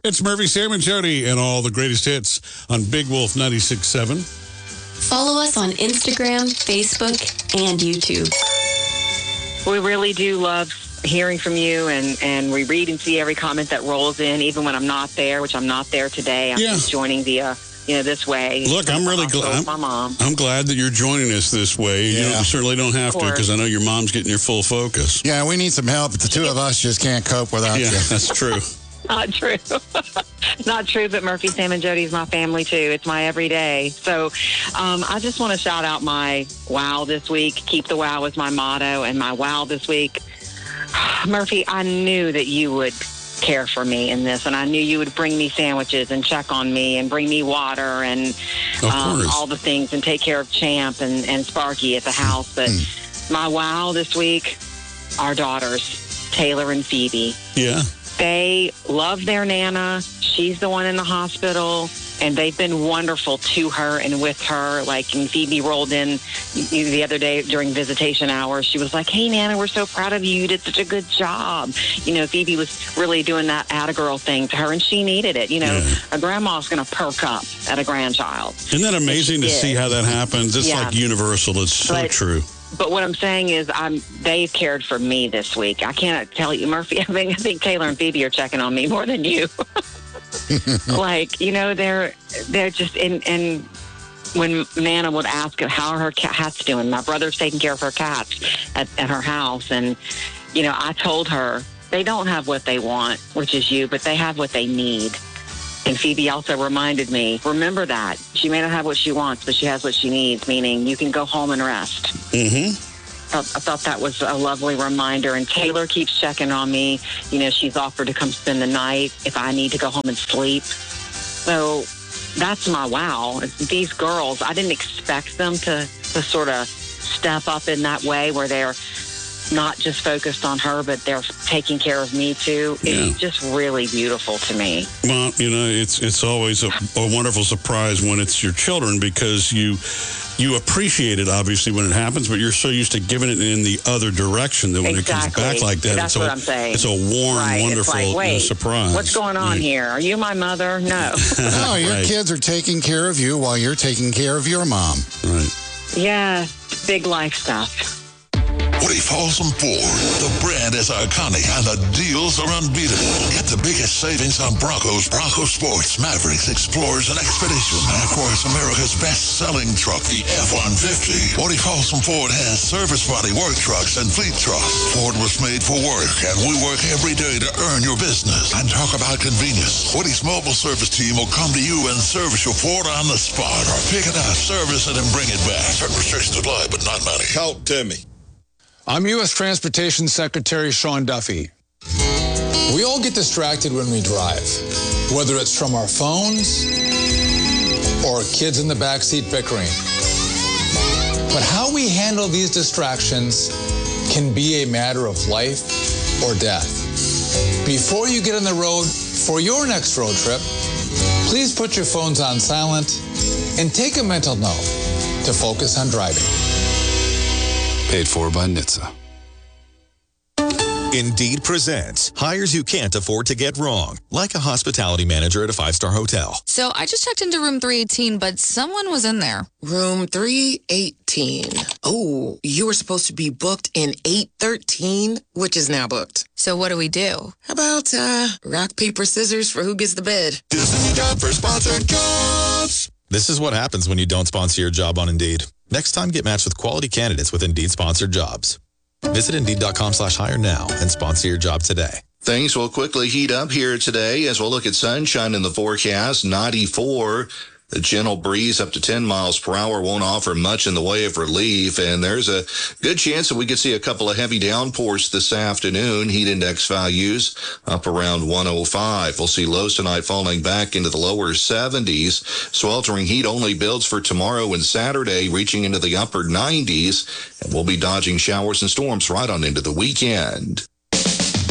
It's Murphy, Sam, and Jody, and all the greatest hits on Big Wolf 96.7. Follow us on Instagram, Facebook, and YouTube. We really do love hearing from you, and we read and see every comment that rolls in, even when I'm not there, which I'm not there today. I'm just joining via, this way. Look, I'm really glad. My mom. I'm glad that you're joining us this way. Yeah. You certainly don't have to, because I know your mom's getting your full focus. Yeah, we need some help, but the two of us just can't cope without you. Yeah, that's true. Not true. Not true, but Murphy, Sam, and Jody's my family, too. It's my everyday. So I just want to shout out my wow this week. Keep the wow is my motto. And my wow this week, Murphy, I knew that you would care for me in this, and I knew you would bring me sandwiches and check on me and bring me water and all the things and take care of Champ and Sparky at the house. But my wow this week, our daughters, Taylor and Phoebe. Yeah. They love their Nana. She's the one in the hospital, and they've been wonderful to her and with her. Like, when Phoebe rolled in the other day during visitation hours, she was like, "Hey, Nana, we're so proud of you. You did such a good job." Phoebe was really doing that atta-girl thing to her, and she needed it. A grandma's going to perk up at a grandchild. Isn't that amazing to see how that happens? It's like universal. It's so true. But what I'm saying is they've cared for me this week. I cannot tell you, Murphy, I think Taylor and Phoebe are checking on me more than you. They're just, and when Nana would ask how are her cats doing, my brother's taking care of her cats at her house. And, I told her they don't have what they want, which is you, but they have what they need. And Phoebe also reminded me, remember that. She may not have what she wants, but she has what she needs, meaning you can go home and rest. Mm-hmm. I thought that was a lovely reminder. And Taylor keeps checking on me. She's offered to come spend the night if I need to go home and sleep. So that's my wow. These girls, I didn't expect them to sort of step up in that way where they're not just focused on her, but they're taking care of me too. It's just really beautiful to me. Well, it's always a wonderful surprise when it's your children, because you appreciate it, obviously, when it happens, but you're so used to giving it in the other direction that when it comes back like that, that's what I'm saying. It's a warm, wonderful surprise. What's going on here? Are you my mother? No. No, your kids are taking care of you while you're taking care of your mom. Right. Yeah, big life stuff. Woody Folsom Ford. The brand is iconic and the deals are unbeatable. Get the biggest savings on Broncos, Bronco Sports, Mavericks, Explorers, and Expedition. And of course, America's best-selling truck, the F-150. Woody Folsom Ford has service body work trucks and fleet trucks. Ford was made for work, and we work every day to earn your business. And talk about convenience. Woody's mobile service team will come to you and service your Ford on the spot, or pick it up, service it, and bring it back. Certain restrictions apply, but not many. Talk to me. I'm U.S. Transportation Secretary Sean Duffy. We all get distracted when we drive, whether it's from our phones or kids in the backseat bickering. But how we handle these distractions can be a matter of life or death. Before you get on the road for your next road trip, please put your phones on silent and take a mental note to focus on driving. Paid for by NHTSA. Indeed presents hires you can't afford to get wrong, like a hospitality manager at a 5-star hotel. So I just checked into room 318, but someone was in there. Room 318. Oh, you were supposed to be booked in 813, which is now booked. So what do we do? How about rock, paper, scissors for who gets the bed? This is job for sponsored jobs. This is what happens when you don't sponsor your job on Indeed. Next time, get matched with quality candidates with Indeed-sponsored jobs. Visit Indeed.com/hire now and sponsor your job today. Things will quickly heat up here today as we'll look at sunshine in the forecast, 94. The gentle breeze up to 10 miles per hour won't offer much in the way of relief, and there's a good chance that we could see a couple of heavy downpours this afternoon. Heat index values up around 105. We'll see lows tonight falling back into the lower 70s. Sweltering heat only builds for tomorrow and Saturday, reaching into the upper 90s, and we'll be dodging showers and storms right on into the weekend.